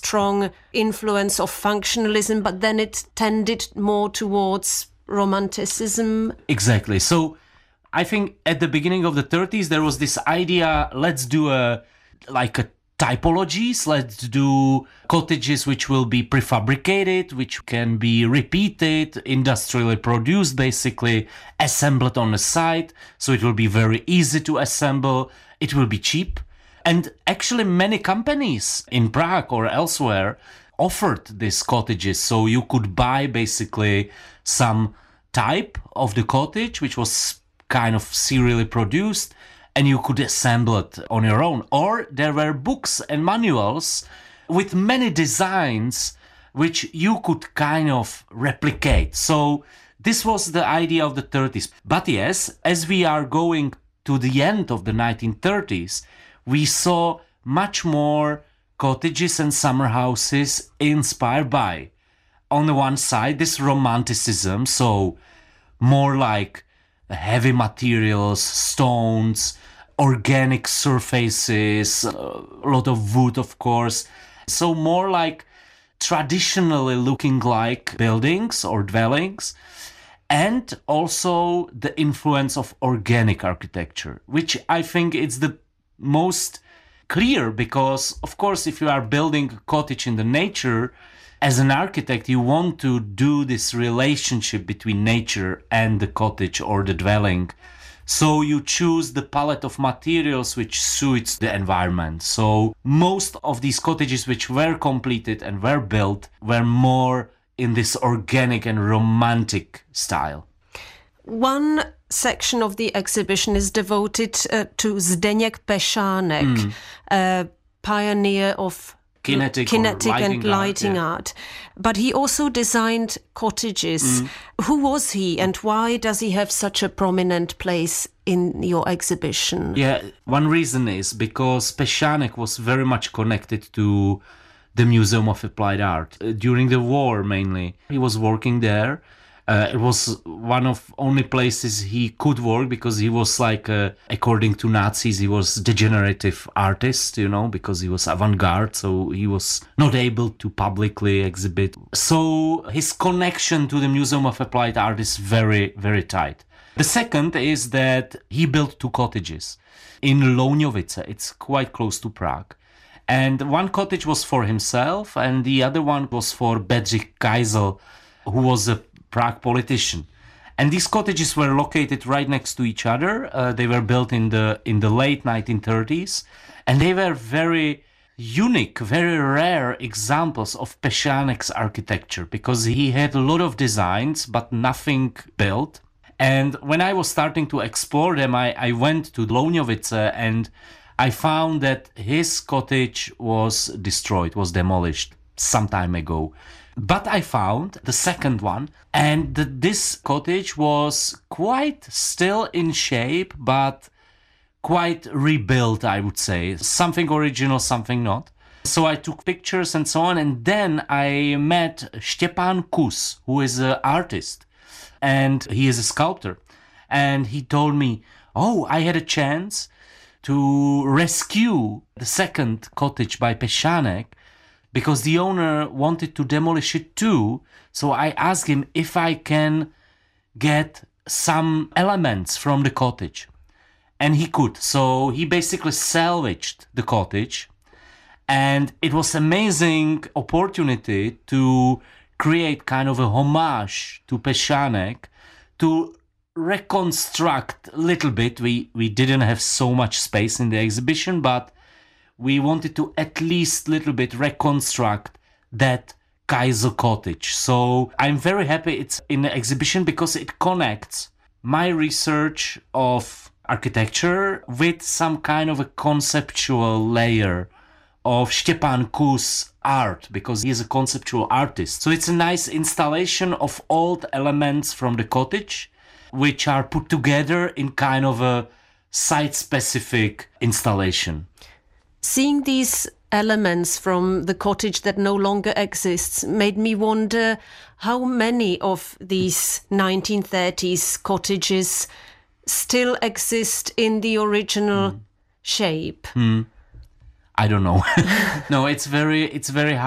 strong influence of functionalism, but then it tended more towards romanticism. Exactly. So I think at the beginning of the 30s, there was this idea, let's do a typologies, let's do cottages which will be prefabricated, which can be repeated, industrially produced, basically assembled on the site. So it will be very easy to assemble. It will be cheap. And actually many companies in Prague or elsewhere offered these cottages. So you could buy basically some type of the cottage, which was kind of serially produced, and you could assemble it on your own. Or there were books and manuals with many designs which you could kind of replicate. So this was the idea of the 30s. But yes, as we are going to the end of the 1930s, we saw much more cottages and summer houses inspired by, on the one side, this romanticism, so more like heavy materials, stones, organic surfaces, a lot of wood, of course. So more like traditionally looking like buildings or dwellings. And also the influence of organic architecture, which I think is the most clear because, of course, if you are building a cottage in the nature, as an architect, you want to do this relationship between nature and the cottage or the dwelling. So you choose the palette of materials which suits the environment. So most of these cottages which were completed and were built were more in this organic and romantic style. One section of the exhibition is devoted to Zdeněk Pešánek, a pioneer of kinetic and lighting art. But he also designed cottages. Who was he and why does he have such a prominent place in your exhibition? Yeah, one reason is because Pešánek was very much connected to the Museum of Applied Art. During the war, mainly, he was working there. It was one of only places he could work because he was like, according to Nazis, he was degenerative artist, because he was avant-garde. So he was not able to publicly exhibit. So his connection to the Museum of Applied Art is very, very tight. The second is that he built 2 cottages in Louňovice. It's quite close to Prague. And one cottage was for himself and the other one was for Bedřich Kysel, who was a Prague politician. And these cottages were located right next to each other. They were built in the late 1930s, and they were very unique, very rare examples of Pešánek's architecture because he had a lot of designs but nothing built. And when I was starting to explore them, I went to Louňovice and I found that his cottage was destroyed, was demolished some time ago. But I found the second one, and this cottage was quite still in shape, but quite rebuilt, I would say. Something original, something not. So I took pictures and so on, and then I met Štěpán Kus, who is an artist, and he is a sculptor. And he told me, I had a chance to rescue the second cottage by Pešánek, because the owner wanted to demolish it too. So I asked him if I can get some elements from the cottage. And he could. So he basically salvaged the cottage. And it was amazing opportunity to create kind of a homage to Pešánek, to reconstruct a little bit. We didn't have so much space in the exhibition, but we wanted to at least a little bit reconstruct that Kysel cottage. So I'm very happy it's in the exhibition because it connects my research of architecture with some kind of a conceptual layer of Štěpán Kus art, because he is a conceptual artist. So it's a nice installation of old elements from the cottage, which are put together in kind of a site-specific installation. Seeing these elements from the cottage that no longer exists made me wonder how many of these 1930s cottages still exist in the original shape. I don't know. No, it's very hard